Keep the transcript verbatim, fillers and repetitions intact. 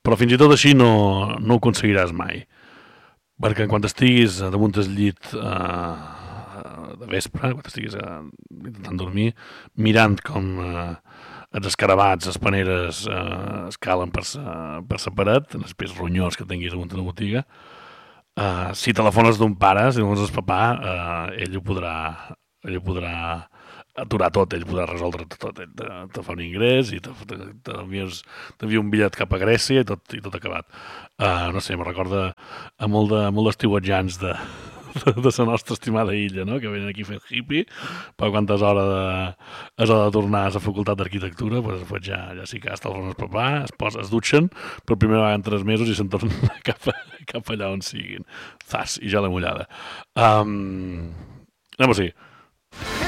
però fins i tot així no, no ho aconseguiràs mai, perquè quan estiguis damunt del llit eh, de vespre, quan estiguis eh, intentant dormir, mirant com eh, els escarabats, les paneres eh, es calen per, sa, per separat, els peix ronyós que tinguis damunt de la botiga, eh, si telefones d'un pare, si telefones del papà, eh, ell ho podrà ell ho podrà aturar tot, ell podrà resoldre tot, ell te, te fa un ingrés i t'envia un bitllet cap a Grècia i tot, i tot acabat. Uh, no sé, me recorda a molt de, molt d'estiuatjans de, de, de la nostra estimada illa, no? Que venen aquí fent hippie, però quan és hora de, és hora de tornar a la facultat d'arquitectura, pues, pues ja, ja sí que hasta el papà, es, posa, es dutxen, per primera vegada en tres mesos i se'n tornen cap, a, cap allà on siguin. Zas, i ja la mullada. Um, anem-ho sí.